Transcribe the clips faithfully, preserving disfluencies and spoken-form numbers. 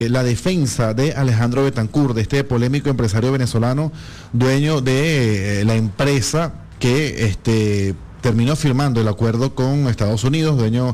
la defensa de Alejandro Betancur, de este polémico empresario venezolano, dueño de eh, la empresa que este, terminó firmando el acuerdo con Estados Unidos, dueño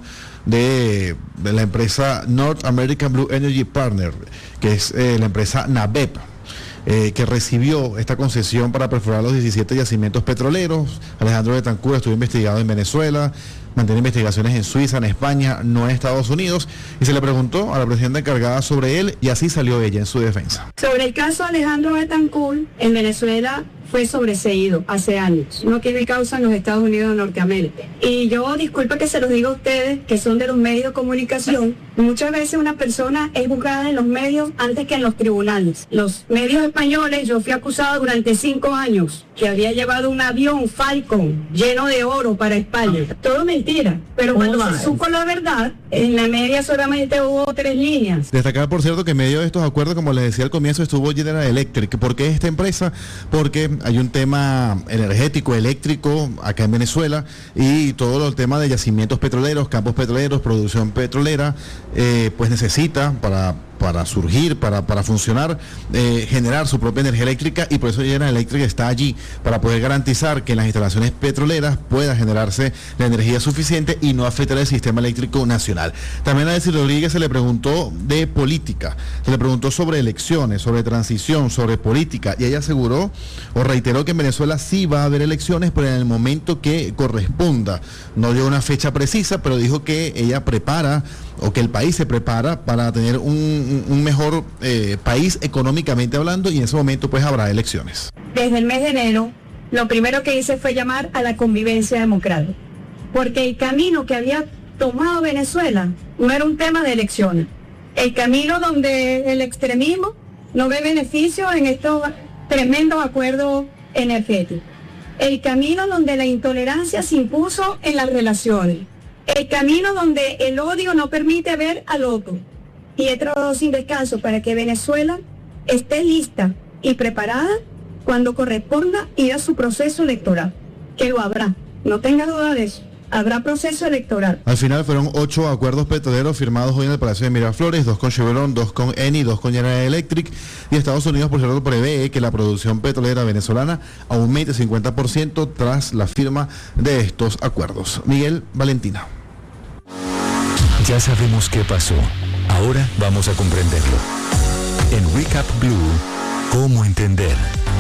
de, de la empresa North American Blue Energy Partner, que es eh, la empresa NABEP. Eh, que recibió esta concesión para perforar los diecisiete yacimientos petroleros. Alejandro Betancur estuvo investigado en Venezuela, mantiene investigaciones en Suiza, en España, no en Estados Unidos, y se le preguntó a la presidenta encargada sobre él, y así salió ella en su defensa. Sobre el caso Alejandro Betancur, en Venezuela fue sobreseído hace años, no tiene causa en los Estados Unidos de Norteamérica. Y yo, disculpa que se los diga a ustedes, que son de los medios de comunicación, muchas veces una persona es juzgada en los medios antes que en los tribunales. Los medios españoles, yo fui acusado durante cinco años que había llevado un avión Falcon lleno de oro para España. Todo mentira, pero cuando se supo la verdad, en la media solamente hubo tres líneas. Destacar, por cierto, que en medio de estos acuerdos, como les decía al comienzo, estuvo General Electric. ¿Por qué esta empresa? Porque hay un tema energético, eléctrico, acá en Venezuela, y todo el tema de yacimientos petroleros, campos petroleros, producción petrolera, eh, pues necesita para... para surgir, para, para funcionar, eh, generar su propia energía eléctrica, y por eso General Electric está allí, para poder garantizar que en las instalaciones petroleras pueda generarse la energía suficiente y no afectar el sistema eléctrico nacional. También a Delcy Rodríguez se le preguntó de política, se le preguntó sobre elecciones, sobre transición, sobre política, y ella aseguró o reiteró que en Venezuela sí va a haber elecciones, pero en el momento que corresponda. No dio una fecha precisa, pero dijo que ella prepara, o que el país se prepara para tener un, un mejor eh, país económicamente hablando, y en ese momento pues habrá elecciones. Desde el mes de enero, lo primero que hice fue llamar a la convivencia democrática, porque el camino que había tomado Venezuela no era un tema de elecciones. El camino donde el extremismo no ve beneficio en estos tremendos acuerdos energéticos. El camino donde la intolerancia se impuso en las relaciones. El camino donde el odio no permite ver al otro. Y he trabajado sin descanso para que Venezuela esté lista y preparada cuando corresponda ir a su proceso electoral, que lo habrá, no tenga duda de eso. Habrá proceso electoral. Al final fueron ocho acuerdos petroleros firmados hoy en el Palacio de Miraflores, dos con Chevron, dos con Eni, dos con General Electric, y Estados Unidos, por cierto, prevé que la producción petrolera venezolana aumente cincuenta por ciento tras la firma de estos acuerdos. Miguel Valentina. Ya sabemos qué pasó. Ahora vamos a comprenderlo. En Recap Blue, ¿cómo entender?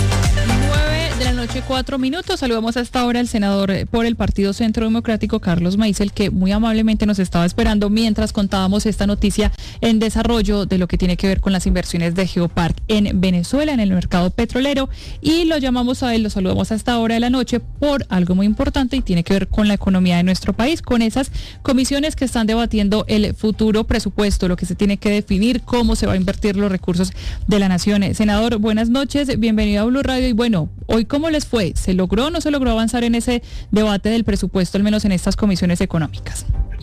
nueve de la noche, cuatro minutos. Saludamos hasta ahora al senador por el Partido Centro Democrático, Carlos Maízel, que muy amablemente nos estaba esperando mientras contábamos esta noticia en desarrollo de lo que tiene que ver con las inversiones de Geopark en Venezuela, en el mercado petrolero. Y lo llamamos a él, lo saludamos hasta ahora de la noche por algo muy importante y tiene que ver con la economía de nuestro país, con esas comisiones que están debatiendo el futuro presupuesto, lo que se tiene que definir, cómo se va a invertir los recursos de la nación. Senador, buenas noches, bienvenido a Blue Radio. Y bueno, hoy, ¿cómo les fue? ¿Se logró o no se logró avanzar en ese debate del presupuesto, al menos en estas comisiones económicas?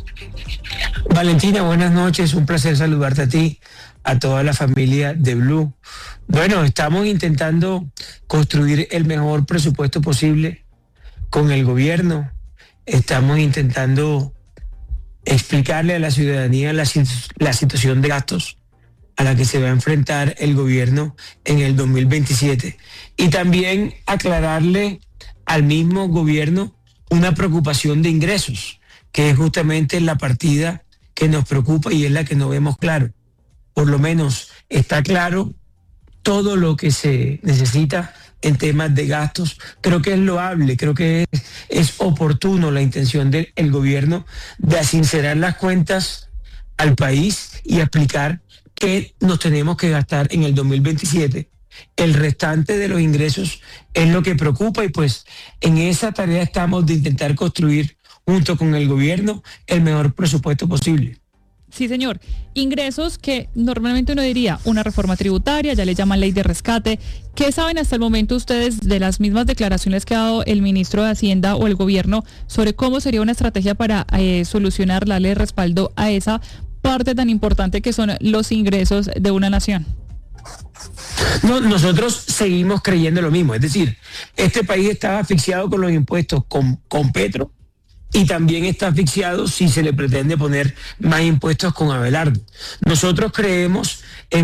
Valentina, buenas noches, un placer saludarte a ti, a toda la familia de Blue. Bueno, estamos intentando construir el mejor presupuesto posible con el gobierno, estamos intentando explicarle a la ciudadanía la, la situación de gastos a la que se va a enfrentar el gobierno en el dos mil veintisiete, y también aclararle al mismo gobierno una preocupación de ingresos, que es justamente la partida que nos preocupa y es la que no vemos claro. Por lo menos está claro todo lo que se necesita en temas de gastos. Creo que es loable, creo que es, es oportuno la intención del el gobierno de sincerar las cuentas al país y explicar que nos tenemos que gastar en el dos mil veintisiete. El restante de los ingresos es lo que preocupa, y pues en esa tarea estamos de intentar construir junto con el gobierno el mejor presupuesto posible. Sí, señor. Ingresos que normalmente uno diría una reforma tributaria, ya le llaman ley de rescate. ¿Qué saben hasta el momento ustedes de las mismas declaraciones que ha dado el ministro de Hacienda o el gobierno sobre cómo sería una estrategia para eh, solucionar, darle respaldo a esa parte tan importante que son los ingresos de una nación? No, nosotros seguimos creyendo lo mismo, es decir, este país estaba asfixiado con los impuestos, con, con Petro, y también está asfixiado si se le pretende poner más impuestos con Abelardo. Nosotros creemos en